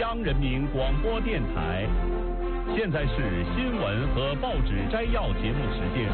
央人民广播电台。现在是新闻和报纸摘要节目时间。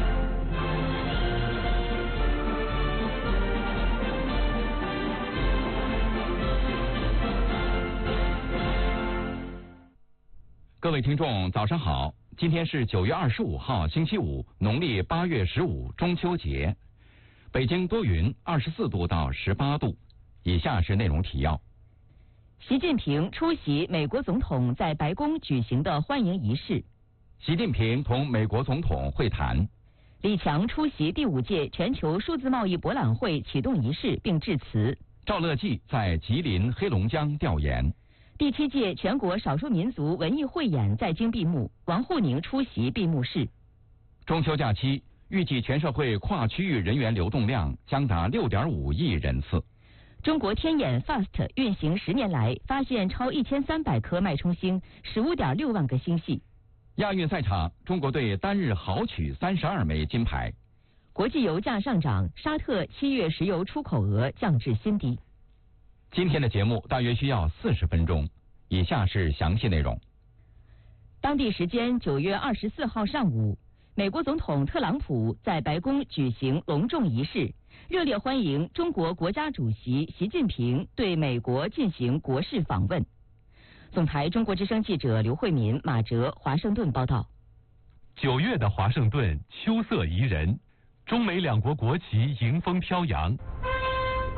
各位听众，早上好！今天是9月25号，星期五，农历8月15，中秋节。北京多云，24度到18度。以下是内容提要： 习近平出席美国总统在白宫举行的欢迎仪式。 习近平同美国总统会谈。 李强出席第5届全球数字贸易博览会启动仪式并致辞。 赵乐际在吉林、黑龙江调研。 第7届全国少数民族文艺汇演在京闭幕，王沪宁出席闭幕式。 中秋假期预计全社会跨区域人员流动量将达6.5亿人次。 中国天眼 FAST 运行10年来，发现超1300颗脉冲星，15.6万个星系。 亚运赛场，中国队单日豪取32枚金牌。 国际油价上涨，沙特7月石油出口额降至新低。 今天的节目大约需要40分钟，以下是详细内容。 当地时间9月24号上午，美国总统特朗普在白宫举行隆重仪式，热烈欢迎中国国家主席习近平对美国进行国事访问。总台中国之声记者刘慧民、马哲华盛顿报道。 9月的华盛顿秋色宜人，中美两国国旗迎风飘扬。